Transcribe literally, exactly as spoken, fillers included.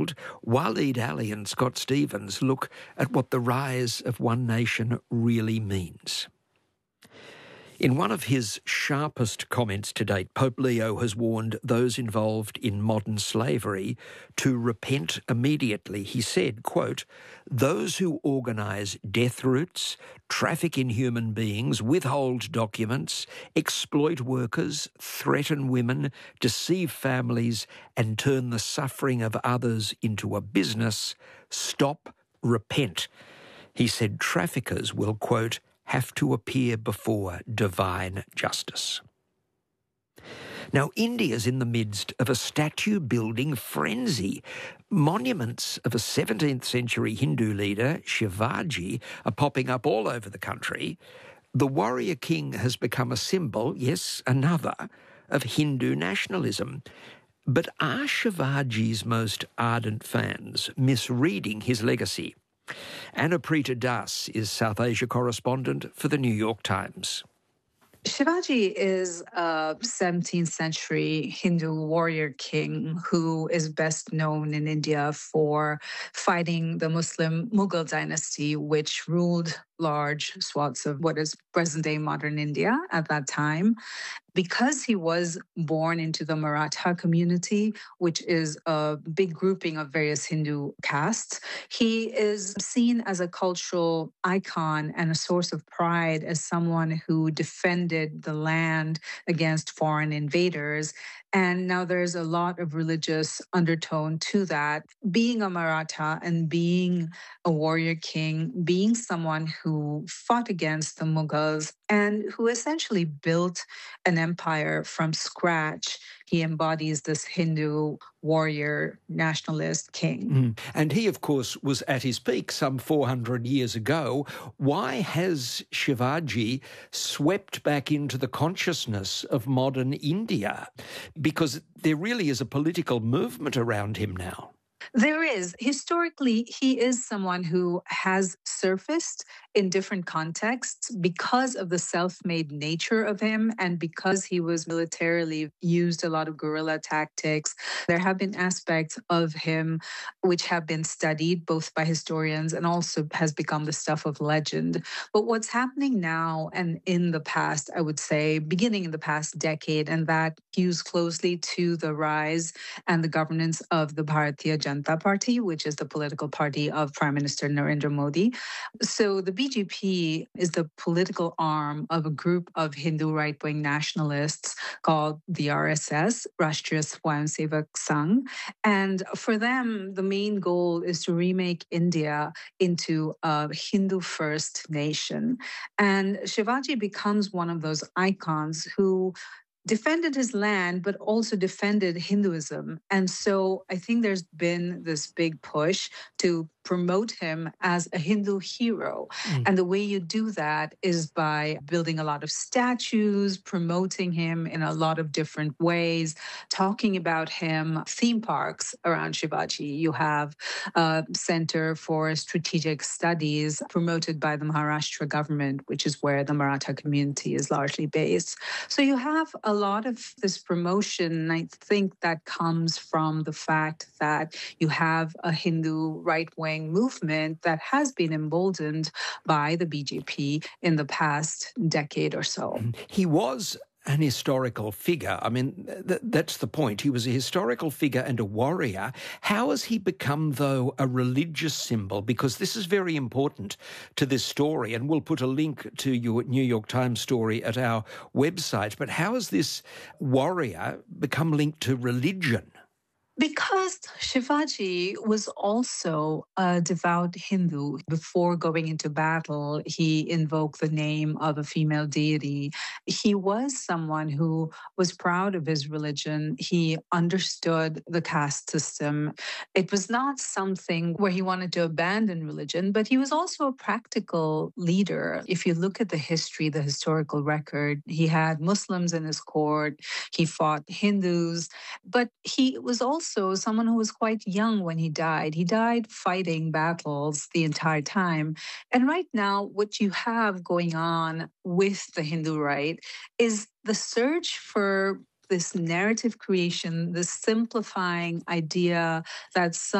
account, Waleed Ali and Scott Stevens look at what the rise of one nation really means. In one of his sharpest comments to date, Pope Leo has warned those involved in modern slavery to repent immediately. He said, quote, "Those who organise death routes, traffic in human beings, withhold documents, exploit workers, threaten women, deceive families, and turn the suffering of others into a business, stop, repent." He said traffickers will, quote, have to appear before divine justice. Now, India's in the midst of a statue-building frenzy. Monuments of a seventeenth century Hindu leader, Shivaji, are popping up all over the country. The warrior king has become a symbol, yes, another, of Hindu nationalism. But are Shivaji's most ardent fans misreading his legacy? Anuprita Das is South Asia correspondent for the New York Times. Shivaji is a seventeenth century Hindu warrior king who is best known in India for fighting the Muslim Mughal dynasty, which ruled large swaths of what is present-day modern India at that time. Because he was born into the Maratha community, which is a big grouping of various Hindu castes, he is seen as a cultural icon and a source of pride as someone who defended the land against foreign invaders. And now there's a lot of religious undertone to that. Being a Maratha and being a warrior king, being someone who fought against the Mughals and who essentially built an empire from scratch, he embodies this Hindu warrior nationalist king. Mm. And he, of course, was at his peak some four hundred years ago. Why has Shivaji swept back into the consciousness of modern India? Because there really is a political movement around him now. There is. Historically, he is someone who has surfaced in different contexts because of the self-made nature of him and because he was militarily used a lot of guerrilla tactics. There have been aspects of him which have been studied both by historians and also has become the stuff of legend. But what's happening now and in the past, I would say, beginning in the past decade, and that hews closely to the rise and the governance of the Bharatiya Janata Party, which is the political party of Prime Minister Narendra Modi. So the B J P is the political arm of a group of Hindu right-wing nationalists called the R S S, Rashtriya Swayamsevak Sangh. And for them, the main goal is to remake India into a Hindu-first nation. And Shivaji becomes one of those icons who defended his land, but also defended Hinduism. And so I think there's been this big push to promote him as a Hindu hero. Mm. And the way you do that is by building a lot of statues, promoting him in a lot of different ways, talking about him, theme parks around Shivaji. You have a Center for Strategic Studies promoted by the Maharashtra government, which is where the Maratha community is largely based. So you have a lot of this promotion, I think, that comes from the fact that you have a Hindu right-wing movement that has been emboldened by the B J P in the past decade or so. He was an historical figure. I mean, th- that's the point. He was a historical figure and a warrior. How has he become, though, a religious symbol? Because this is very important to this story, and we'll put a link to your New York Times story at our website. But how has this warrior become linked to religion? Because Shivaji was also a devout Hindu. Before going into battle, he invoked the name of a female deity. He was someone who was proud of his religion. He understood the caste system. It was not something where he wanted to abandon religion, but he was also a practical leader. If you look at the history, the historical record, he had Muslims in his court. He fought Hindus, but he was also Also, someone who was quite young when he died. He died fighting battles the entire time. And right now, what you have going on with the Hindu right is the search for this narrative creation, this simplifying idea that